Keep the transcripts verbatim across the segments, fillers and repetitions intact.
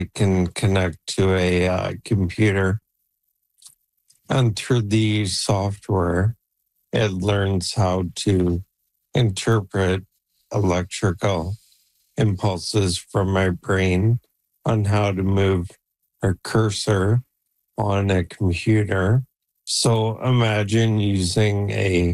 it can connect to a uh, computer. And through the software, it learns how to interpret electrical impulses from my brain on how to move a cursor on a computer. So imagine using a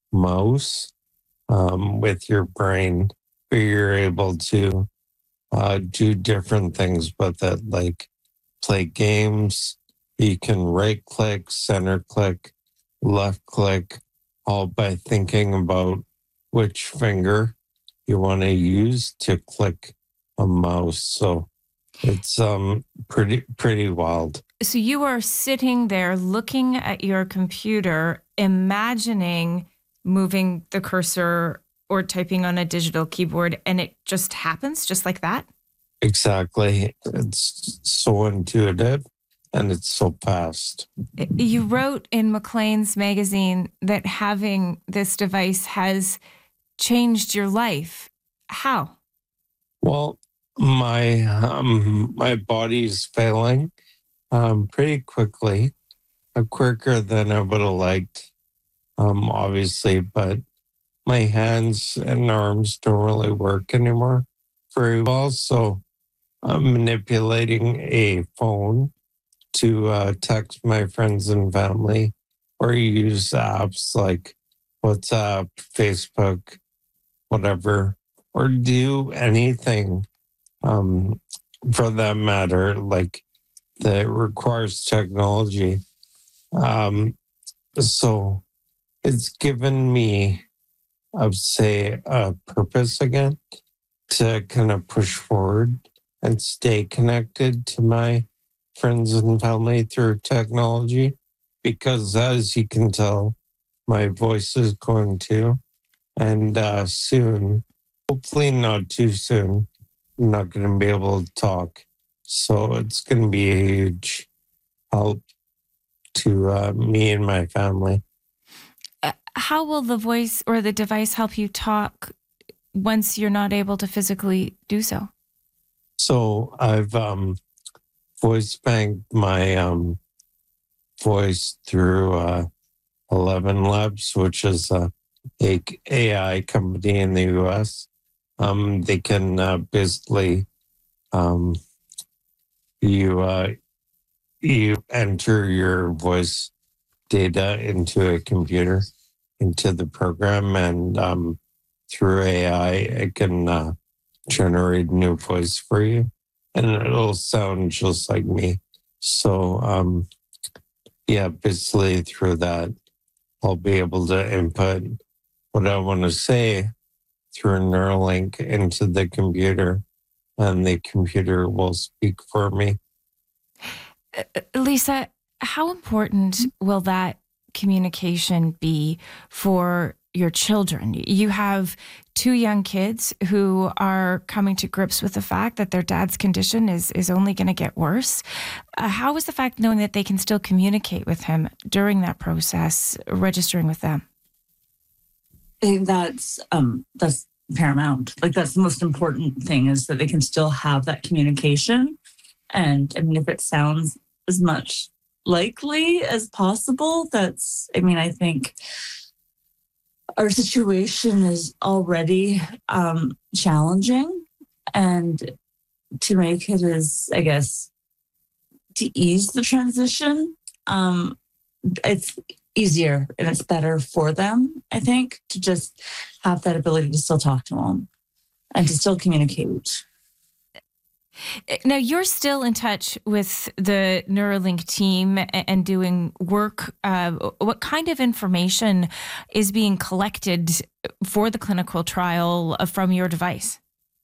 mouse um, with your brain, where you're able to uh, do different things with it, like play games. You can right click, center click, left click, all by thinking about which finger you want to use to click a mouse. So it's um pretty pretty wild. So you are sitting there looking at your computer, imagining moving the cursor or typing on a digital keyboard, and it just happens just like that? Exactly. It's so intuitive and it's so fast. You wrote in Maclean's magazine that having this device has changed your life. How? Well, my um, my body's failing um, pretty quickly, uh, quicker than I would have liked, um, obviously. But my hands and arms don't really work anymore very well. So I'm manipulating a phone to uh, text my friends and family or use apps like WhatsApp, Facebook, whatever, or do anything um, for that matter, like that requires technology. Um, so it's given me, I would say, a purpose again to kind of push forward and stay connected to my friends and family through technology. Because as you can tell, my voice is going to, and uh, soon, hopefully not too soon, I'm not going to be able to talk. So it's going to be a huge help to uh, me and my family. Uh, how will the voice or the device help you talk once you're not able to physically do so? So I've um, voice banked my um, voice through uh, Eleven Labs, which is a, a A I company in the U S. Um, they can uh, basically um, you uh, you enter your voice data into a computer, into the program, and um, through A I, it can uh, generate a new voice for you, and it'll sound just like me. So, um, yeah, basically through that, I'll be able to input what I want to say through a Neuralink into the computer, and the computer will speak for me. Uh, Lisa, how important will that communication be for your children? You have two young kids who are coming to grips with the fact that their dad's condition is, is only going to get worse. Uh, how is the fact knowing that they can still communicate with him during that process registering with them? I think that's um, that's paramount. Like that's the most important thing is that they can still have that communication. And I mean, if it sounds as much likely as possible, that's, I mean, I think our situation is already um, challenging. And to make it as, I guess, to ease the transition, um, it's easier and it's better for them, I think, to just have that ability to still talk to them and to still communicate. Now, you're still in touch with the Neuralink team and doing work. Uh, what kind of information is being collected for the clinical trial from your device?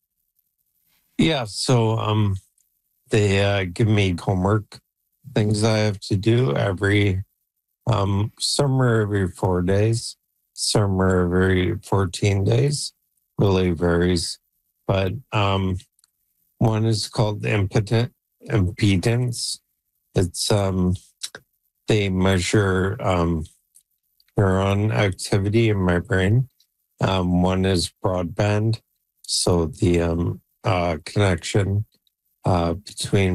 Yeah, so um, they uh, give me homework, things I have to do every, um, some are every four days, some are every fourteen days, really varies. But um, one is called impotent impedance. It's um, they measure um, neuron activity in my brain. Um, one is broadband, so the um, uh, connection uh, between